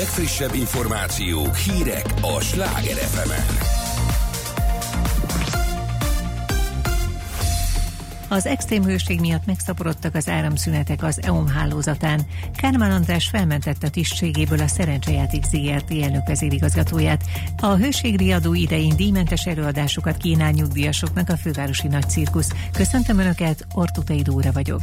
legfrissebb információk, hírek a Sláger FM-en. Az extrém hőség miatt megszaporodtak az áramszünetek az EON hálózatán. Kármán András felmentette tisztségéből a Szerencsejáték Zrt. Elnök vezérigazgatóját. A hőségriadó idején díjmentes előadásokat kínál nyugdíjasoknak a fővárosi nagy cirkusz. Köszöntöm Önöket, Ortutai Dóra vagyok.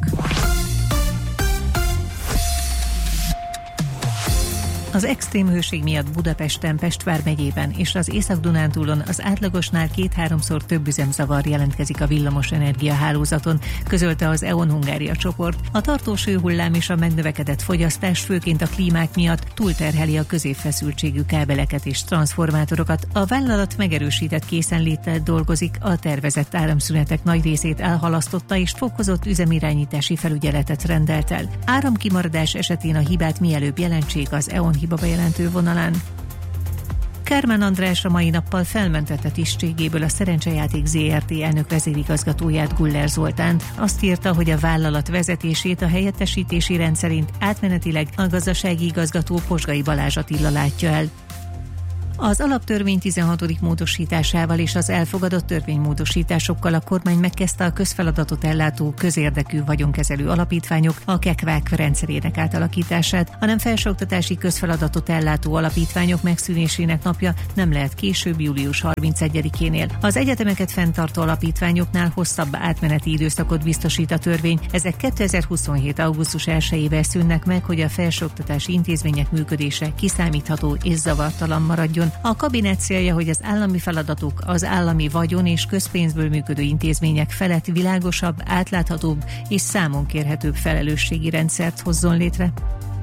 Az extrém hőség miatt Budapesten, Pest vármegyében és az Észak-Dunántúlon az átlagosnál 2-3-szor több üzemzavar jelentkezik a villamos energia hálózaton, közölte az EON Hungária csoport. A tartós hőhullám és a megnövekedett fogyasztás főként a klímák miatt túlterheli a középfeszültségű kábeleket és transformátorokat. A vállalat megerősített készenléttel dolgozik, a tervezett áramszünetek nagy részét elhalasztotta és fokozott üzemirányítási felügyeletet rendelt el. Áramkimaradás esetén a hibát mielőbb jelentsék az EON hibabejelentő vonalán. Kármán András a mai nappal felmentette tisztségéből a Szerencsejáték Zrt. Elnök vezérigazgatóját, Guller Zoltánt. Azt írta, hogy a vállalat vezetését a helyettesítési rendszerint átmenetileg a gazdasági igazgató Posgai Balázs Attila látja el. Az alaptörvény 16. módosításával és az elfogadott törvénymódosításokkal a kormány megkezdte a közfeladatot ellátó közérdekű vagyonkezelő alapítványok, a KEKVÁK rendszerének átalakítását. A nem felsőoktatási közfeladatot ellátó alapítványok megszűnésének napja nem lehet később július 31-énél. Az egyetemeket fenntartó alapítványoknál hosszabb átmeneti időszakot biztosít a törvény. Ezek 2027. augusztus 1-ével szűnnek meg, hogy a felsőoktatási intézmények működése kiszámítható és zavartalan maradjon. A kabinet célja, hogy az állami feladatok, az állami vagyon és közpénzből működő intézmények felett világosabb, átláthatóbb és számon kérhetőbb felelősségi rendszert hozzon létre.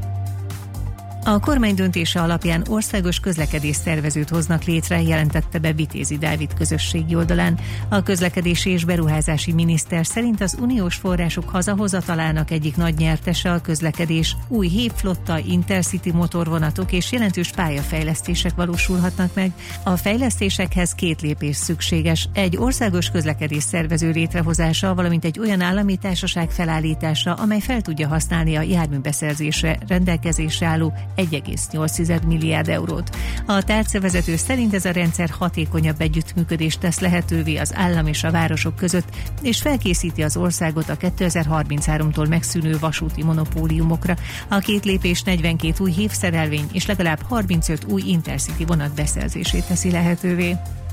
A kormány döntése alapján országos közlekedésszervezőt hoznak létre, jelentette be Vitézi Dávid közösségi oldalán. A közlekedési és beruházási miniszter szerint az uniós források hazahozatalának egyik nagy nyertese a közlekedés. Új hévflotta, intercity motorvonatok és jelentős pályafejlesztések valósulhatnak meg. A fejlesztésekhez 2 lépés szükséges: egy országos közlekedésszervező létrehozása, valamint egy olyan állami társaság felállítása, amely fel tudja használni a járműbeszerzésre rendelkezésre álló 1,8 milliárd eurót. A tárcavezető szerint ez a rendszer hatékonyabb együttműködést tesz lehetővé az állam és a városok között, és felkészíti az országot a 2033-tól megszűnő vasúti monopóliumokra. A 2 lépés 42 új hévszerelvény és legalább 35 új intercity vonat beszerzését teszi lehetővé.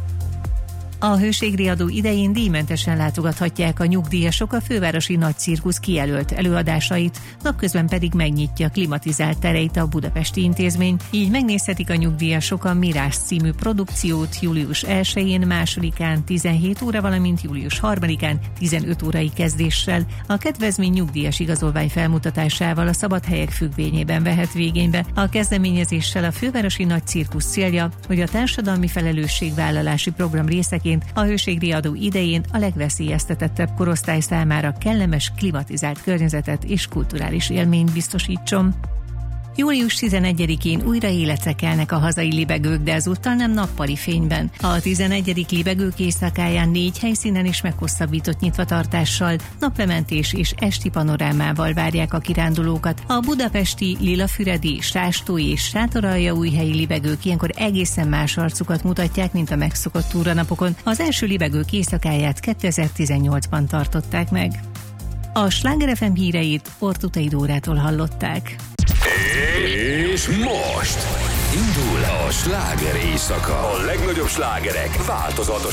A hőségriadó idején díjmentesen látogathatják a nyugdíjasok a fővárosi nagy cirkusz kijelölt előadásait, napközben pedig megnyitja klimatizált tereit a budapesti intézmény, így megnézhetik a nyugdíjasok a Mirás című produkciót július 1-én, 2-án 17 óra, valamint július 3-án 15 órai kezdéssel. A kedvezmény nyugdíjas igazolvány felmutatásával a szabadhelyek függvényében vehet végénybe. A kezdeményezéssel a fővárosi nagy cirkusz célja, hogy a társadalmi felelősségvállalási program részeként a hőségriadó idején a legveszélyeztetettebb korosztály számára kellemes, klimatizált környezetet és kulturális élményt biztosítson. Július 11-én újra életre kelnek a hazai libegők, de ezúttal nem nappali fényben. A 11. libegők éjszakáján 4 helyszínen is meghosszabbított nyitvatartással, naplementés és esti panorámával várják a kirándulókat. A budapesti, lilafüredi, sástói és sátoraljaújhelyi libegők ilyenkor egészen más arcukat mutatják, mint a megszokott túranapokon. Az első libegők éjszakáját 2018-ban tartották meg. A Sláger FM híreit Ortutai Dórától hallották. És most indul a sláger éjszaka. A legnagyobb slágerek változatos